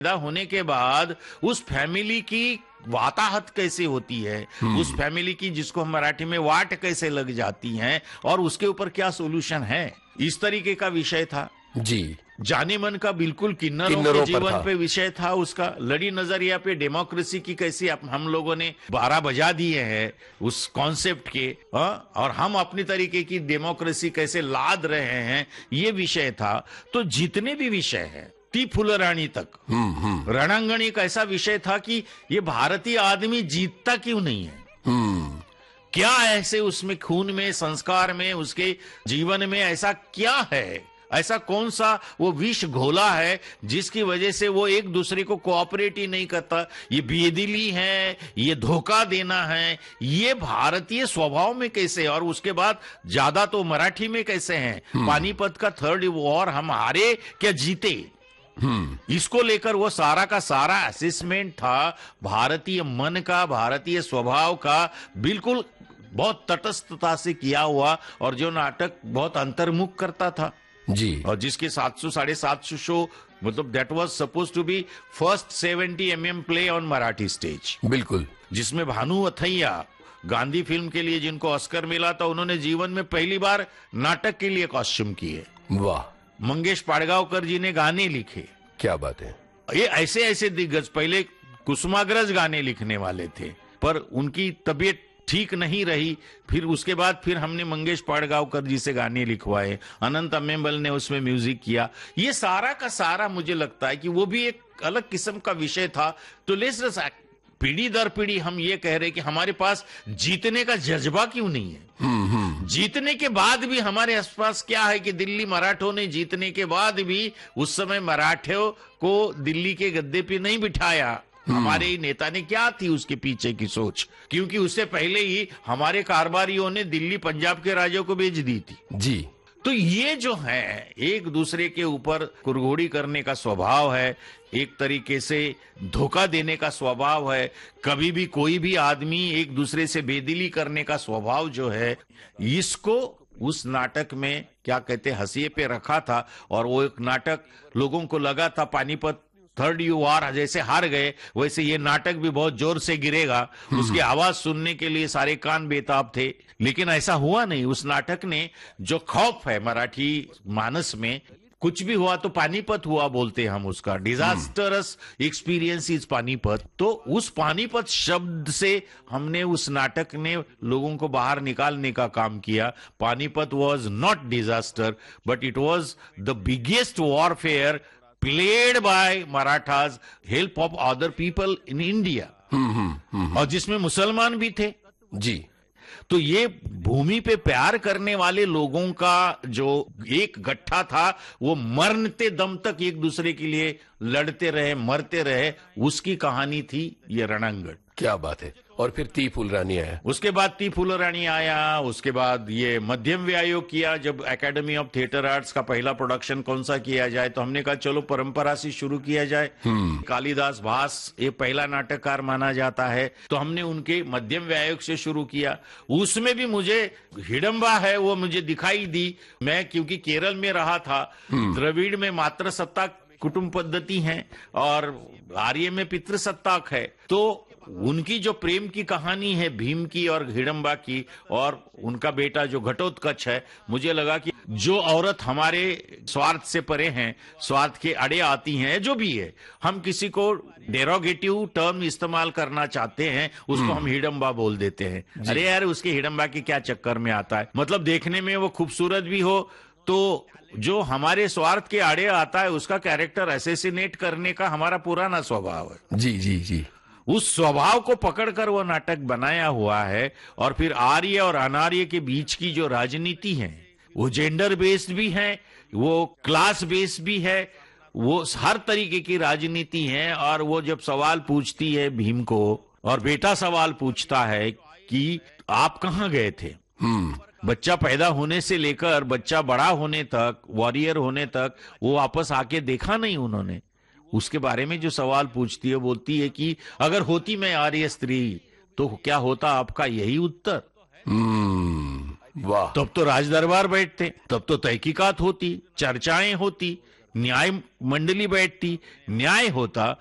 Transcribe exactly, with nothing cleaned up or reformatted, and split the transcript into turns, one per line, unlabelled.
पैदा होने के बाद उस फैमिली की वाताहत कैसे होती है, उस फैमिली की जिसको हम मराठी में वाट कैसे लग जाती हैं और उसके ऊपर क्या सोल्यूशन है, इस तरीके का विषय था
जी।
जाने मन का बिल्कुल किन्नरों,
किन्नरों
के
पर
जीवन
था।
पे विषय था उसका। लड़ी नजरिया पे डेमोक्रेसी की कैसी आप- हम लोगों ने बारह बजा दिए हैं उस कॉन्सेप्ट के, हाँ? और हम अपनी तरीके की डेमोक्रेसी कैसे लाद रहे हैं, ये विषय था। तो जितने भी विषय हैं ती फुलरानी तक, रणांगण एक ऐसा विषय था कि ये भारतीय आदमी जीतता क्यों नहीं है, क्या ऐसे उसमें खून में, संस्कार में, उसके जीवन में ऐसा क्या है, ऐसा कौन सा वो विष घोला है जिसकी वजह से वो एक दूसरे को कोऑपरेट ही नहीं करता। ये बेदिली है, ये धोखा देना है, ये भारतीय स्वभाव में कैसे, और उसके बाद ज्यादा तो मराठी में कैसे हैं। पानीपत का थर्ड वॉर हम हारे क्या जीते, इसको लेकर वो सारा का सारा असेसमेंट था भारतीय मन का, भारतीय स्वभाव का, बिल्कुल बहुत तटस्थता से किया हुआ, और जो नाटक बहुत अंतर्मुख करता था
जी।
और जिसके सात सौ साढ़े सात सौ शो, मतलब that was suppose to be first seventy M M play on Marathi stage,
बिल्कुल।
जिसमें भानु अथैया गांधी फिल्म के लिए जिनको ऑस्कर मिला था, उन्होंने जीवन में पहली बार नाटक के लिए कॉस्ट्यूम किए।
वाह,
मंगेश पाड़गांवकर जी ने गाने लिखे।
क्या बात है।
ये ऐसे ऐसे दिग्गज, पहले कुसुमाग्रज गाने लिखने वाले थे पर उनकी तबीयत ठीक नहीं रही, फिर उसके बाद फिर हमने मंगेश पाड़गांवकर जी से गाने लिखवाए, अनंत अम्मेम्बल ने उसमें म्यूजिक किया। ये सारा का सारा मुझे लगता है कि वो भी एक अलग किस्म का विषय था। तो लेट्स पीढ़ी दर पीढ़ी हम ये कह रहे कि हमारे पास जीतने का जज्बा क्यों नहीं है। जीतने के बाद भी हमारे आसपास क्या है कि दिल्ली मराठों ने जीतने के बाद भी उस समय मराठों को दिल्ली के गद्दे पे नहीं बिठाया। हमारे ही नेता ने, क्या थी उसके पीछे की सोच, क्योंकि उससे पहले ही हमारे कारबारियों ने दिल्ली पंजाब के राजों को भेज दी थी
जी।
तो ये जो है एक दूसरे के ऊपर कुरघोड़ी करने का स्वभाव है, एक तरीके से धोखा देने का स्वभाव है, कभी भी कोई भी आदमी एक दूसरे से बेदिली करने का स्वभाव जो है, इसको उस नाटक में क्या कहते हंसिए पे रखा था। और वो एक नाटक लोगों को लगा था पानीपत थर्ड यू वार जैसे हार गए वैसे ये नाटक भी बहुत जोर से गिरेगा, उसकी आवाज सुनने के लिए सारे कान बेताब थे, लेकिन ऐसा हुआ नहीं। उस नाटक ने जो खौफ है मराठी मानस में, कुछ भी हुआ तो पानीपत हुआ बोलते हैं हम उसका, डिजास्टरस एक्सपीरियंस इज पानीपत। तो उस पानीपत शब्द से हमने उस नाटक ने लोगों को बाहर निकालने का काम किया। Panipat was not disaster but it was the biggest warfare played by Marathas, help of other people in India, और जिसमें मुसलमान भी थे
जी।
तो ये भूमि पे प्यार करने वाले लोगों का जो एक गट्ठा था, वो मरते दम तक एक दूसरे के लिए लड़ते रहे, मरते रहे, उसकी कहानी थी ये रणांगण।
क्या बात है। और फिर ती फुलरानी आया।
उसके बाद ती फुलरानी आया, उसके बाद ये मध्यम व्यायोग किया। जब एकेडमी ऑफ थिएटर आर्ट्स का पहला प्रोडक्शन कौन सा किया जाए तो हमने कहा चलो परंपरा से शुरू किया जाए। कालिदास भास ये पहला नाटककार माना जाता है, तो हमने उनके मध्यम व्यायोग से शुरू किया। उसमें भी मुझे हिडम्बा है वो मुझे दिखाई दी। मैं क्योंकि केरल में रहा था, द्रविड़ में मातृसत्ता कुटुंब पद्धति है और आर्य में पितृसत्ताक है, तो उनकी जो प्रेम की कहानी है भीम की और हिडम्बा की, और उनका बेटा जो घटोत्कच है, मुझे लगा कि जो औरत हमारे स्वार्थ से परे हैं, स्वार्थ के अड़े आती हैं, जो भी है, हम किसी को डेरोगेटिव टर्म इस्तेमाल करना चाहते हैं उसको हम हिडम्बा बोल देते हैं। अरे यार उसके हिडम्बा के क्या चक्कर में आता है, मतलब देखने में वो खूबसूरत भी हो तो जो हमारे स्वार्थ के आड़े आता है उसका कैरेक्टर असैसिनेट करने का हमारा पुराना स्वभाव है।
जी जी जी।
उस स्वभाव को पकड़कर वो नाटक बनाया हुआ है। और फिर आर्य और अनार्य के बीच की जो राजनीति है वो जेंडर बेस्ड भी है, वो क्लास बेस्ड भी है, वो हर तरीके की राजनीति है। और वो जब सवाल पूछती है भीम को, और बेटा सवाल पूछता है कि आप कहाँ गए थे, बच्चा पैदा होने से लेकर बच्चा बड़ा होने तक, वॉरियर होने तक, वो वापस आके देखा नहीं उन्होंने। उसके बारे में जो सवाल पूछती है, बोलती है कि अगर होती मैं आर्य स्त्री तो क्या होता आपका यही उत्तर।
वाह।
तब तो राज दरबार बैठते, तब तो तहकीकात होती, चर्चाएं होती, न्याय मंडली बैठती, न्याय होता,